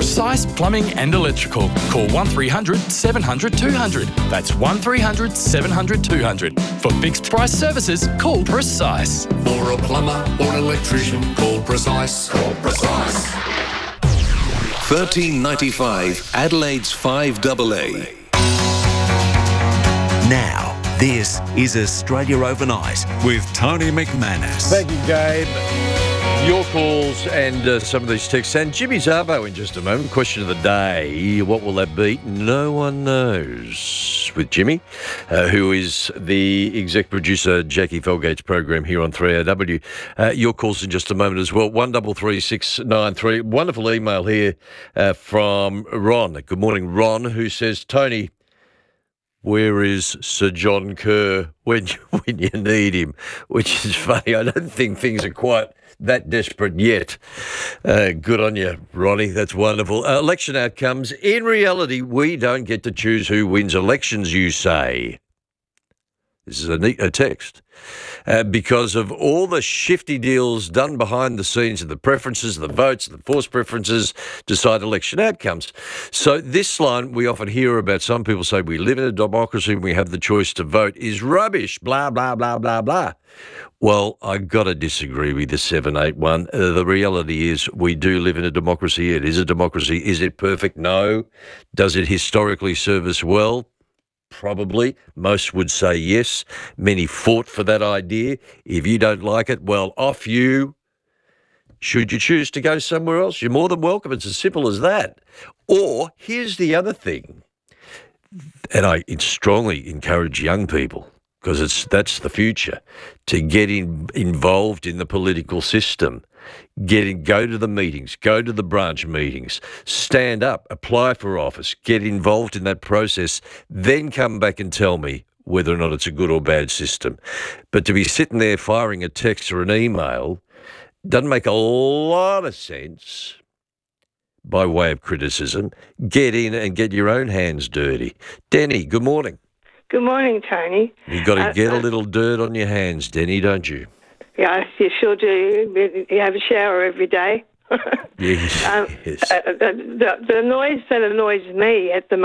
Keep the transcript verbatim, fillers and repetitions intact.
Precise Plumbing and Electrical. Call one three hundred seven hundred two hundred. That's one three hundred seven hundred two hundred. For fixed price services, call Precise. For a plumber or an electrician, call Precise. Call Precise. thirteen ninety-five Adelaide's five A A. Now, this is Australia Overnight with Tony McManus. Thank you, Gabe. Your calls and uh, some of these texts. And Jimmy Zabo in just a moment. Question of the day. What will that be? No one knows. With Jimmy, uh, who is the exec producer, Jackie Felgate's program here on three A W. Uh, your calls in just a moment as well. one three three six nine three. Wonderful email here uh, from Ron. Good morning, Ron, who says, Tony, where is Sir John Kerr when you, when you need him? Which is funny. I don't think things are quite that desperate yet. Uh, good on you, Ronnie. That's wonderful. Uh, election outcomes. In reality, we don't get to choose who wins elections, you say. This is a, neat, a text. Uh, because of all the shifty deals done behind the scenes of the preferences, the votes, the forced preferences, decide election outcomes. So this line we often hear about, some people say we live in a democracy and we have the choice to vote, is rubbish, blah, blah, blah, blah, blah. Well, I've got to disagree with the seven eight one. Uh, the reality is we do live in a democracy. It is a democracy. Is it perfect? No. Does it historically serve us well? Probably. Most would say yes. Many fought for that idea. If you don't like it, well, off you. Should you choose to go somewhere else, you're more than welcome. It's as simple as that. Or here's the other thing, and I strongly encourage young people, because it's that's the future, to get in, involved in the political system. Get in, go to the meetings, go to the branch meetings, stand up, apply for office, get involved in that process, then come back and tell me whether or not it's a good or bad system. But to be sitting there firing a text or an email doesn't make a lot of sense by way of criticism. Get in and get your own hands dirty. Denny, good morning. Good morning, Tony. You've got to uh, get uh, a little dirt on your hands, Denny, don't you? Yes, you sure do. You have a shower every day. Yes. um, yes. uh, the, the, the noise that annoys me at the